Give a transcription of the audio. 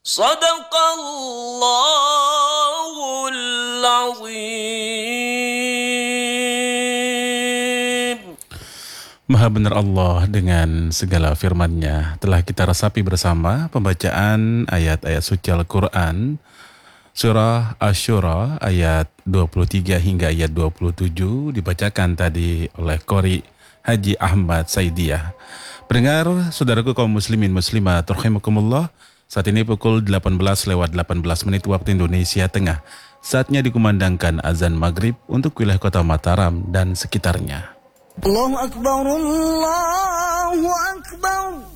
Sadaqallahul azim. Maha benar Allah dengan segala firman-Nya. Telah kita resapi bersama pembacaan ayat-ayat suci Al-Quran Surah Asy-Syura ayat 23 hingga ayat 27 dibacakan tadi oleh Qori Haji Ahmad Saidiyah. Pendengar, saudaraku kaum muslimin muslimat rahimakumullah, saat ini pukul 18:18 waktu Indonesia Tengah. Saatnya dikumandangkan azan maghrib untuk wilayah kota Mataram dan sekitarnya. Allahu Akbar, Allahu Akbar.